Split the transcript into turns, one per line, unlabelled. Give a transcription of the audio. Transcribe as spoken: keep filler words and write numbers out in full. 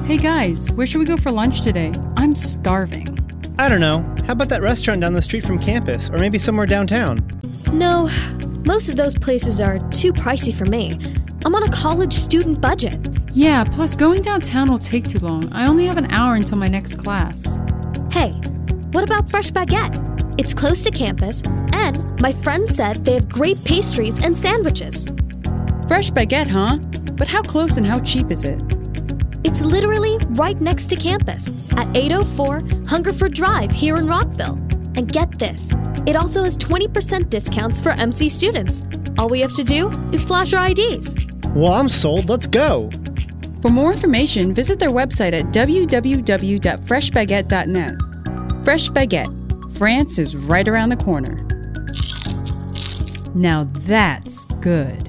Hey guys, where should we go for lunch today? I'm starving.
I don't know. How about that restaurant down the street from campus? Or maybe somewhere downtown?
No, most of those places are too pricey for me. I'm on a college student budget.
Yeah, plus going downtown will take too long. I only have an hour until my next class.
Hey, what about Fresh Baguette? It's close to campus, and my friend said they have great pastries and sandwiches.
Fresh Baguette, huh? But how close and how cheap is it?
It's literally right next to campus at eight oh four Hungerford Drive here in Rockville. And get this, it also has twenty percent discounts for M C students. All we have to do is flash our I Ds.
Well, I'm sold. Let's go.
For more information, visit their website at w w w dot fresh baguette dot net. Fresh Baguette. France is right around the corner. Now that's good.